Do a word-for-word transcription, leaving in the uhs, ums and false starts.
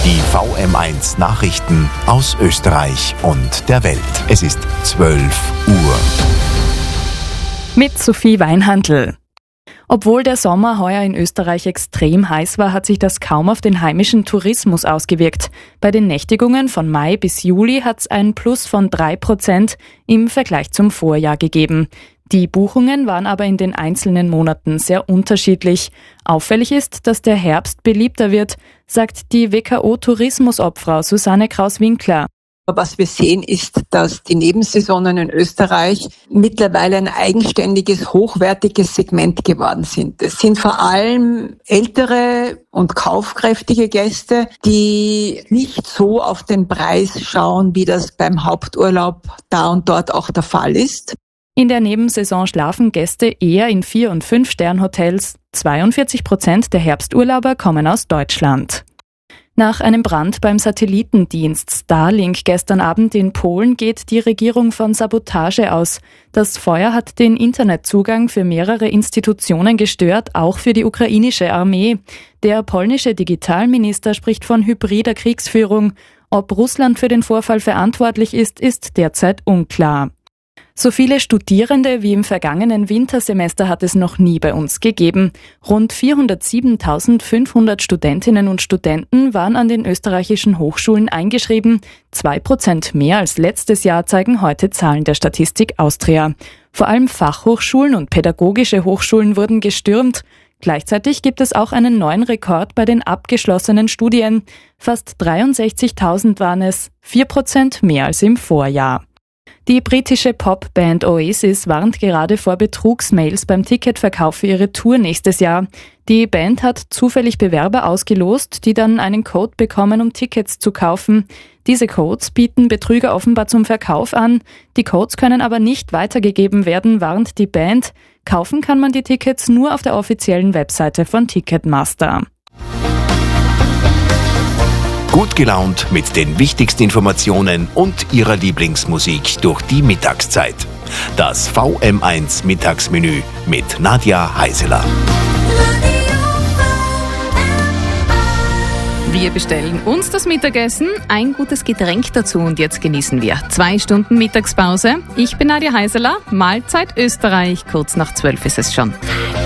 Die V M eins Nachrichten aus Österreich und der Welt. Es ist zwölf Uhr. Mit Sophie Weinhandl. Obwohl der Sommer heuer in Österreich extrem heiß war, hat sich das kaum auf den heimischen Tourismus ausgewirkt. Bei den Nächtigungen von Mai bis Juli hat es ein Plus von drei Prozent im Vergleich zum Vorjahr gegeben. Die Buchungen waren aber in den einzelnen Monaten sehr unterschiedlich. Auffällig ist, dass der Herbst beliebter wird, sagt die W K O-Tourismusobfrau Susanne Kraus-Winkler. Was wir sehen, ist, dass die Nebensaisonen in Österreich mittlerweile ein eigenständiges, hochwertiges Segment geworden sind. Es sind vor allem ältere und kaufkräftige Gäste, die nicht so auf den Preis schauen, wie das beim Haupturlaub da und dort auch der Fall ist. In der Nebensaison schlafen Gäste eher in Vier- und Fünf-Stern-Hotels. zweiundvierzig Prozent der Herbsturlauber kommen aus Deutschland. Nach einem Brand beim Satellitendienst Starlink gestern Abend in Polen geht die Regierung von Sabotage aus. Das Feuer hat den Internetzugang für mehrere Institutionen gestört, auch für die ukrainische Armee. Der polnische Digitalminister spricht von hybrider Kriegsführung. Ob Russland für den Vorfall verantwortlich ist, ist derzeit unklar. So viele Studierende wie im vergangenen Wintersemester hat es noch nie bei uns gegeben. Rund vierhundertsiebentausendfünfhundert Studentinnen und Studenten waren an den österreichischen Hochschulen eingeschrieben. Zwei Prozent mehr als letztes Jahr zeigen heute Zahlen der Statistik Austria. Vor allem Fachhochschulen und pädagogische Hochschulen wurden gestürmt. Gleichzeitig gibt es auch einen neuen Rekord bei den abgeschlossenen Studien. Fast dreiundsechzigtausend waren es, vier Prozent mehr als im Vorjahr. Die britische Popband Oasis warnt gerade vor Betrugsmails beim Ticketverkauf für ihre Tour nächstes Jahr. Die Band hat zufällig Bewerber ausgelost, die dann einen Code bekommen, um Tickets zu kaufen. Diese Codes bieten Betrüger offenbar zum Verkauf an. Die Codes können aber nicht weitergegeben werden, warnt die Band. Kaufen kann man die Tickets nur auf der offiziellen Webseite von Ticketmaster. Gut gelaunt mit den wichtigsten Informationen und Ihrer Lieblingsmusik durch die Mittagszeit. Das V M eins Mittagsmenü mit Nadja Heiseler. Wir bestellen uns das Mittagessen, ein gutes Getränk dazu und jetzt genießen wir zwei Stunden Mittagspause. Ich bin Nadja Heiseler, Mahlzeit Österreich, kurz nach zwölf ist es schon.